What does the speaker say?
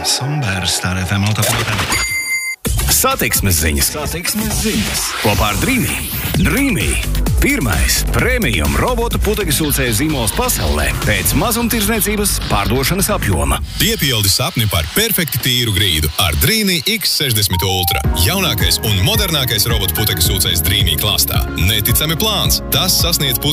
Sombērs, Star FM autopilotā. Satiksmes ziņas. Kopā ar Dreamy. Dreamy. Pirmais premium robotu putekļsūcēju zīmols pasaulē pēc mazumtirdzniecības pārdošanas apjoma. Piepildi sapni par perfekti tīru grīdu ar Dreamy X60 Ultra. Jaunākais un modernākais robotu putekļsūcējs Dreamy klāstā. Neticami plāns. Tas sasniedz